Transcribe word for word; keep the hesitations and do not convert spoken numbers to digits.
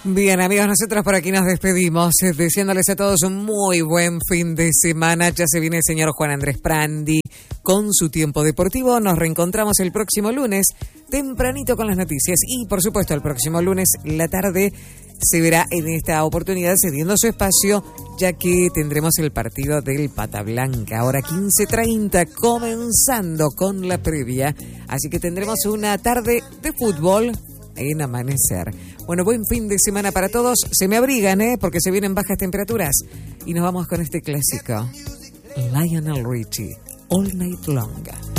Bien, amigos, nosotros por aquí nos despedimos, eh, deseándoles a todos un muy buen fin de semana. Ya se viene el señor Juan Andrés Prandi con su tiempo deportivo. Nos reencontramos el próximo lunes, tempranito con las noticias. Y, por supuesto, el próximo lunes, la tarde, se verá en esta oportunidad cediendo su espacio, ya que tendremos el partido del Pata Blanca. Ahora quince treinta, comenzando con la previa. Así que tendremos una tarde de fútbol en Amanecer. Bueno, buen fin de semana para todos. Se me abrigan, ¿eh? Porque se vienen bajas temperaturas. Y nos vamos con este clásico. Lionel Richie, All Night Long.